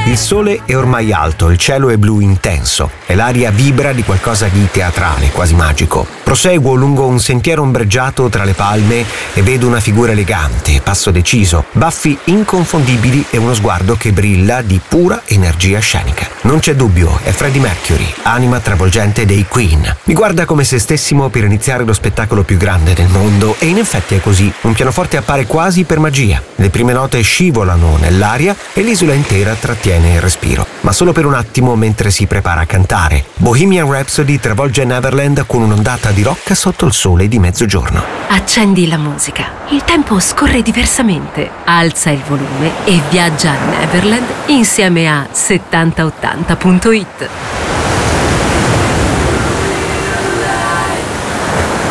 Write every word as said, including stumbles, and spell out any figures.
Il sole è ormai alto, il cielo è blu intenso e l'aria vibra di qualcosa di teatrale, quasi magico. Proseguo lungo un sentiero ombreggiato tra le palme e vedo una figura elegante, passo deciso, baffi inconfondibili e uno sguardo che brilla di pura energia scenica. Non c'è dubbio, è Freddie Mercury, anima travolgente dei Queen. Mi guarda come se stessimo per iniziare lo spettacolo più grande del mondo e in effetti è così. Un pianoforte appare quasi per magia. Le prime note scivolano nell'aria e l'isola intera trattiene il respiro, ma solo per un attimo mentre si prepara a cantare. Bohemian Rhapsody travolge Neverland con un'ondata di rock sotto il sole di mezzogiorno. Accendi la musica. Il tempo scorre diversamente. Alza il volume e viaggia a Neverland insieme a settanta ottanta punto it.